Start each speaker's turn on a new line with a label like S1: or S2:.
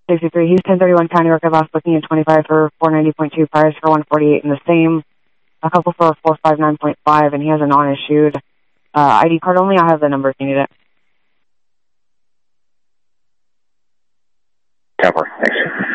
S1: 63. He's 1031 County Record last booking at 25 for 490.2, priors for 148 in the same. A couple for 459.5, and he has a non-issued ID card only. I'll have the number if you need it.
S2: Cover. Thanks.